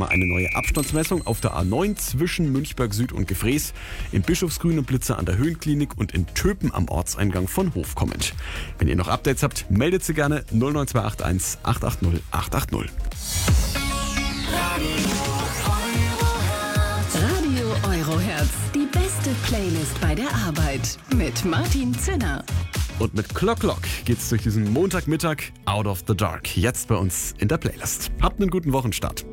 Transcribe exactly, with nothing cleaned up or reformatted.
mal eine neue Abstandsmessung auf der A neun zwischen Münchberg Süd und Gefrees, in Bischofsgrün und Blitzer an der Höhenklinik und in Töpen am Ortseingang von Hof kommend. Wenn ihr noch Updates habt, meldet sie gerne null neun zwei acht eins acht acht null acht acht null. Radio Eurohertz, die beste Playlist bei der Arbeit mit Martin Zinner. Und mit Clock Clock geht's durch diesen Montagmittag Out of the Dark. Jetzt bei uns in der Playlist. Habt einen guten Wochenstart.